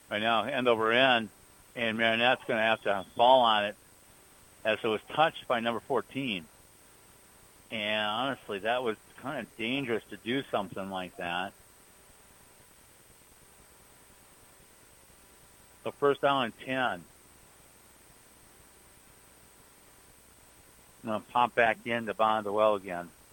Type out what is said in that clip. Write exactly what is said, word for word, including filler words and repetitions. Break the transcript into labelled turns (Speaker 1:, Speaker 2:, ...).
Speaker 1: right now, end over end, and Marinette's going to have to fall on it as it was touched by number fourteen. And honestly, that was kind of dangerous to do something like that. So first down and ten. I'm going to pop back in to Bond the well again.